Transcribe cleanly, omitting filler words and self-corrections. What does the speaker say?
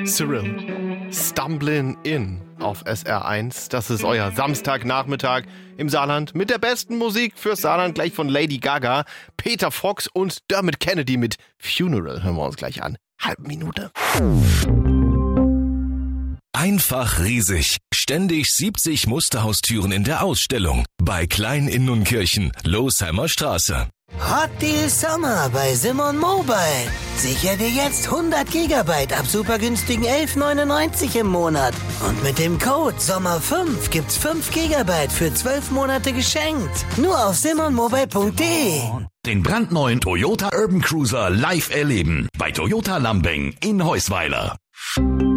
Cyril, Stumblin' In auf SR1. Das ist euer Samstagnachmittag im Saarland mit der besten Musik fürs Saarland, gleich von Lady Gaga, Peter Fox und Dermot Kennedy mit Funeral. Hören wir uns gleich an. Halbe Minute. Einfach riesig. Ständig 70 Musterhaustüren in der Ausstellung. Bei Klein Innunkirchen, Losheimer Straße. Hot Deal Sommer bei Simon Mobile. Sicher dir jetzt 100 Gigabyte ab super günstigen 11,99 im Monat. Und mit dem Code SOMMER5 gibt's 5 Gigabyte für 12 Monate geschenkt. Nur auf simonmobile.de. Den brandneuen Toyota Urban Cruiser live erleben. Bei Toyota Lambing in Heusweiler.